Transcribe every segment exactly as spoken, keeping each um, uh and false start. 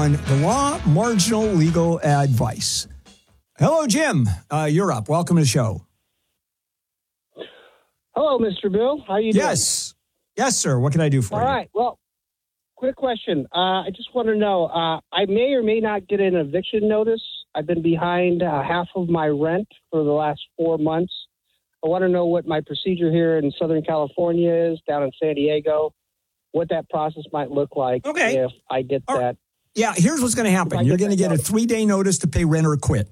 on the law, marginal legal advice. Hello, Jim. Uh, you're up. Welcome to the show. Hello, Mister Bill. How you doing? Yes. Yes, sir. What can I do for All you? All right. Well, quick question. Uh, I just want to know, uh, I may or may not get an eviction notice. I've been behind uh, half of my rent for the last four months. I want to know what my procedure here in Southern California is, down in San Diego, what that process might look like okay. if I get All that. Right. Yeah, here's what's going to happen. You're going to get a three-day notice to pay rent or quit.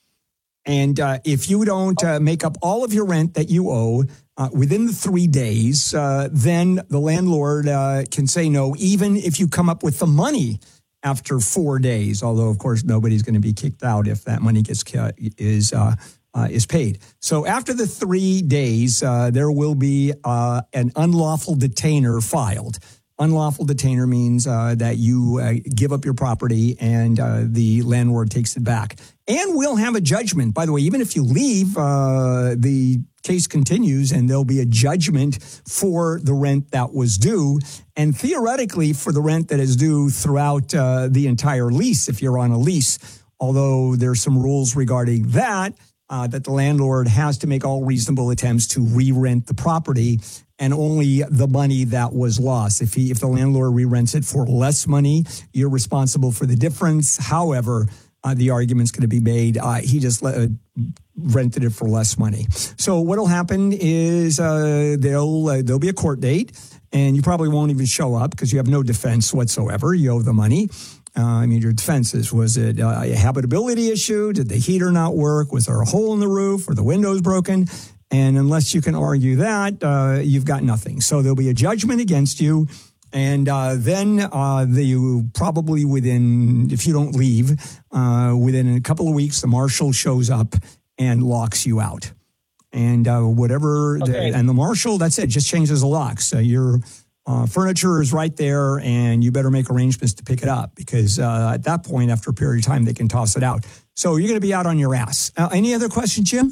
And uh, if you don't uh, make up all of your rent that you owe uh, within the three days, uh, then the landlord uh, can say no, even if you come up with the money after four days. Although, of course, nobody's going to be kicked out if that money gets is uh, uh, is paid. So after the three days, uh, there will be uh, an unlawful detainer filed. Unlawful detainer means uh, that you uh, give up your property and uh, the landlord takes it back. And we'll have a judgment. By the way, even if you leave, uh, the case continues and there'll be a judgment for the rent that was due. And theoretically, for the rent that is due throughout uh, the entire lease, if you're on a lease. Although there's some rules regarding that, uh, that the landlord has to make all reasonable attempts to re-rent the property and only the money that was lost. If he, if the landlord re-rents it for less money, you're responsible for the difference. However, uh, the argument's going to be made, uh, he just uh, rented it for less money. So what'll happen is uh, there'll, uh, there'll be a court date, and you probably won't even show up because you have no defense whatsoever. You owe the money. Uh, I mean, your defense is, was it uh, a habitability issue? Did the heater not work? Was there a hole in the roof? Were the windows broken? And unless you can argue that, uh, you've got nothing. So there'll be a judgment against you. And uh, then uh, the, you probably within, if you don't leave, uh, within a couple of weeks, the marshal shows up and locks you out. And uh, whatever, okay. the, and the marshal, that's it, just changes the locks. So your uh, furniture is right there, and you better make arrangements to pick it up because uh, at that point, after a period of time, they can toss it out. So you're going to be out on your ass. Uh, any other questions, Jim?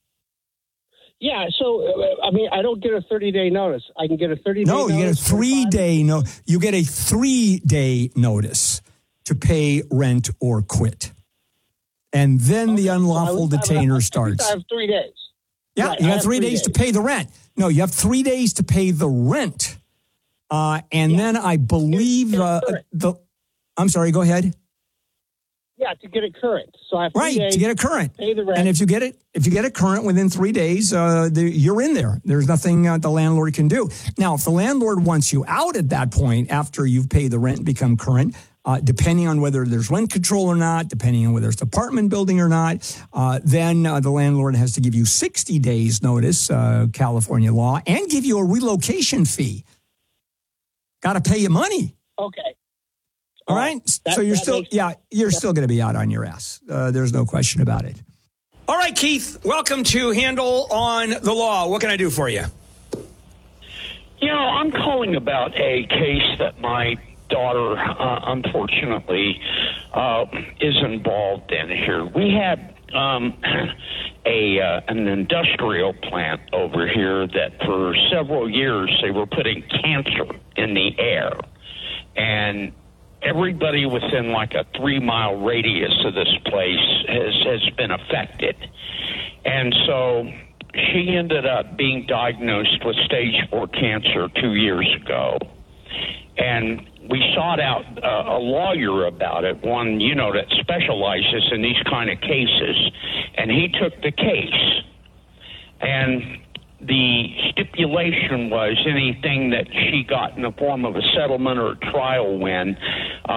Yeah, so, uh, I mean, I don't get a thirty-day notice. I can get a thirty-day no, notice. No, you get a three-day no. You get a three-day notice to pay rent or quit. And then okay, the unlawful so detainer have, starts. I have three days. Yeah, right, you have, have three, three days, days to pay the rent. No, you have three days to pay the rent. Uh, and yeah. then I believe uh, the, I'm sorry, go ahead. Yeah, to get it current. So I have right days to get it current. Pay the rent. And if you get it, if you get it current within three days, uh, the, you're in there. There's nothing uh, the landlord can do. Now, if the landlord wants you out at that point after you've paid the rent and become current, uh, depending on whether there's rent control or not, depending on whether it's apartment building or not, uh, then uh, the landlord has to give you sixty days notice, uh, California law, and give you a relocation fee. Got to pay you money. Okay. All right. That, so you're that still, makes, yeah, you're yeah. still going to be out on your ass. Uh, there's no question about it. All right, Keith, welcome to Handle on the Law. What can I do for you? You know, I'm calling about a case that my daughter, uh, unfortunately, uh, is involved in here. We had um, a uh, an industrial plant over here that for several years they were putting cancer in the air. And everybody within like a three-mile radius of this place has, has been affected. And so she ended up being diagnosed with stage four cancer two years ago. And we sought out uh, a lawyer about it, one, you know, that specializes in these kind of cases. And he took the case. And the stipulation was anything that she got in the form of a settlement or a trial win, uh,